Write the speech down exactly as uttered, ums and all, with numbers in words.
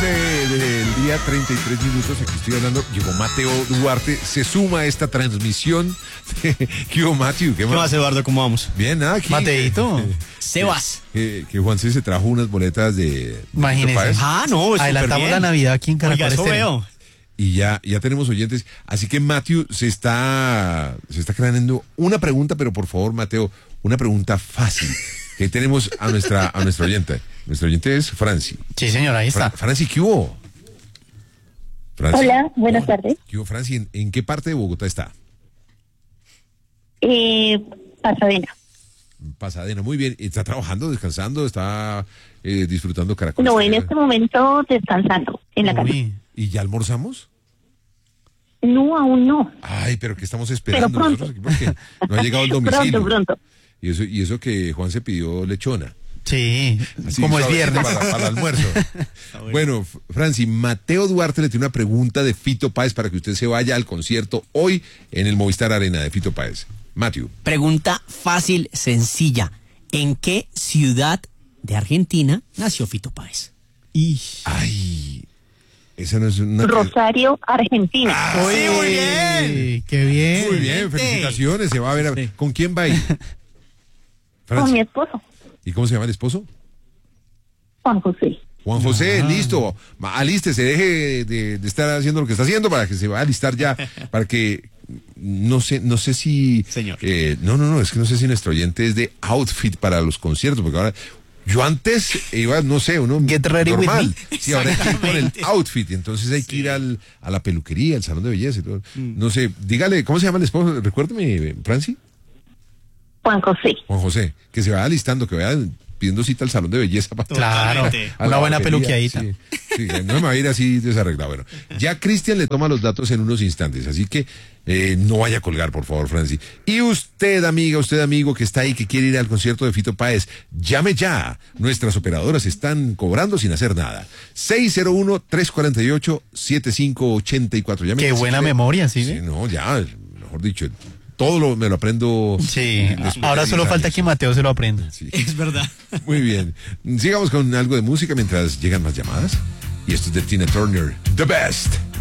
doce del día, treinta y tres minutos. Aquí estoy hablando. Llegó Mateo Duarte. Se suma a esta transmisión. ¿Qué hubo, Mateo? ¿Qué más, Eduardo? ¿Cómo vamos? Bien, nada. Aquí, Mateito. eh, Sebas. Que, que Juan C. se trajo unas boletas de. Imagínese. Ah, no, adelantamos la Navidad aquí en Caracol. Oiga, eso Estéreo. veo. Y ya, ya tenemos oyentes. Así que Mateo se está, se está creando una pregunta, pero por favor, Mateo, una pregunta fácil. Que tenemos a nuestra, a nuestra oyente. Nuestra oyente es Franci. Sí, señor, ahí está. Fra- Franci, ¿qué hubo? Franci. Hola, buenas Hola. tardes. ¿Qué hubo, Franci? ¿En, en qué parte de Bogotá está? Eh, Pasadena. Pasadena, muy bien. ¿Está trabajando, descansando? ¿Está eh, disfrutando Caracol? No, en este momento descansando en la casa. Uy, ¿Y ya almorzamos? No, aún no. Ay, pero ¿qué estamos esperando Pero pronto. nosotros aquí? Porque no ha llegado el domicilio. Pronto, pronto. Y eso, y eso que Juan se pidió lechona. sí, Así, como es suavecita viernes. Para, para el almuerzo. Bueno, F- Franci, Mateo Duarte le tiene una pregunta de Fito Páez para que usted se vaya al concierto hoy en el Movistar Arena de Fito Páez. Mateo. Pregunta fácil, sencilla. ¿En qué ciudad de Argentina nació Fito Páez? Y... Ay, esa no es una... Rosario, Argentina. Ah, Uy, sí, muy bien. Qué bien. Muy bien, felicitaciones. Se va a ver. a- ¿Con quién va a ir? Con Franci. mi esposo, ¿Y cómo se llama el esposo? Juan José. Juan José, listo. Ma- Aliste, se deje de, de estar haciendo lo que está haciendo para que se va a alistar ya, para que no sé, no sé si Señor. eh, no, no, no, es que no sé si nuestro oyente es de outfit para los conciertos, porque ahora yo antes iba, no sé, uno Get ready with normal. me. Sí, ahora hay que ir con el Exactamente. outfit, entonces hay que ir al, a la peluquería, al salón de belleza y todo. No sé, dígale, ¿cómo se llama el esposo? Recuérdeme, Franci. Juan José. Juan José, que se vaya alistando, que vaya pidiendo cita al salón de belleza para Claro, Totalmente. a una la buena barbería, peluqueadita. Sí, sí, no me va a ir así desarreglado. Bueno, ya Cristian le toma los datos en unos instantes, así que eh, no vaya a colgar, por favor, Franci. Y usted, amiga, usted, amigo, que está ahí, que quiere ir al concierto de Fito Páez, llame ya. Nuestras operadoras están cobrando sin hacer nada. seis cero uno, tres cuatro ocho, siete cinco ocho cuatro. Llame Qué ya si buena quiere. memoria, ¿sí? Sí, ve? no, ya, mejor dicho, todo lo, me lo aprendo. Sí, después de ahora solo diez falta años. que Mateo se lo aprenda. Sí. Es verdad. Muy bien. Sigamos con algo de música mientras llegan más llamadas. Y esto es de Tina Turner, The Best.